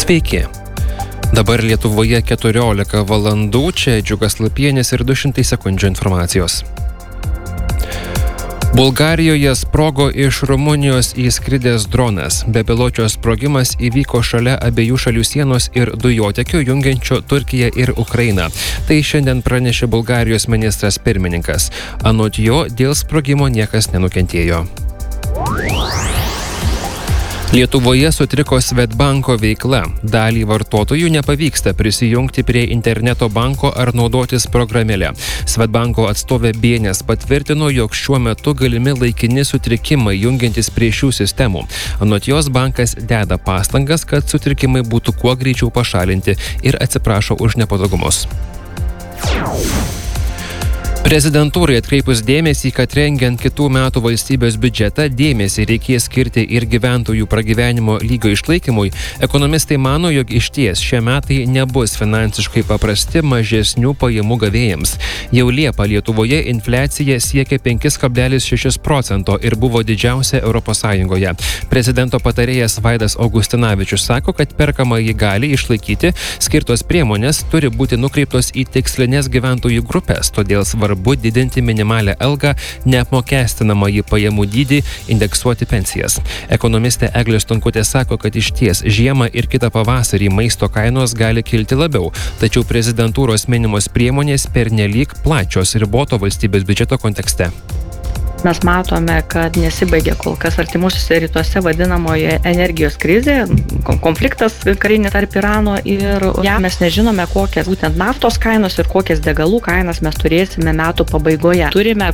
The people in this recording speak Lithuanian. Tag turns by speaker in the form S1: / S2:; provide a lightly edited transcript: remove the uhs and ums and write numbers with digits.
S1: Sveiki. Dabar Lietuvoje 14 valandų, čia Džiugas Lapienis ir 200 sekundžių informacijos. Bulgarijoje sprogo iš Rumunijos įskridęs dronas. Bepiločio sprogimas įvyko šalia abiejų šalių sienos ir dujotekio jungiančio Turkiją ir Ukrainą. Tai šiandien pranešė Bulgarijos ministras pirmininkas. Anot jo, dėl sprogimo niekas nenukentėjo. Lietuvoje sutriko Swedbanko veikla. Dalį vartotojų nepavyksta prisijungti prie interneto banko ar naudotis programėle. Swedbanko atstovė Bėnės patvirtino, jog šiuo metu galimi laikini sutrikimai jungiantis prie šių sistemų. Anot jos, bankas deda pastangas, kad sutrikimai būtų kuo greičiau pašalinti ir atsiprašo už nepatogumus. Prezidentūrai atkreipus dėmesį, kad rengiant kitų metų valstybės biudžetą dėmesį reikės skirti ir gyventojų pragyvenimo lygio išlaikymui, ekonomistai mano, jog išties šie metai nebus finansiškai paprasti mažesnių pajamų gavėjams. Jau Liepą Lietuvoje infliacija siekia 5,6% ir buvo didžiausia ES. Prezidento patarėjas Vaidas Augustinavičius sako, kad perkamąjį gali išlaikyti, skirtos priemonės turi būti nukreiptos į tikslinės gyventojų grupės, todėl svarbu didinti minimalią algą, neapmokestinamąjį pajamų dydį, indeksuoti pensijas. Ekonomistė Eglė Stonkutė sako, kad išties žiemą ir kitą pavasarį maisto kainos gali kilti labiau, tačiau prezidentūros minimos priemonės pernelyg plačios riboto valstybės biudžeto kontekste.
S2: Mes matome, kad nesibaigė kol kas artimuosiuose rytuose vadinamoje energijos krizė, konfliktas karinis tarp Irano ir JAV. Mes nežinome, kokias būtent naftos kainos ir kokias degalų kainas mes turėsime metų pabaigoje. Turime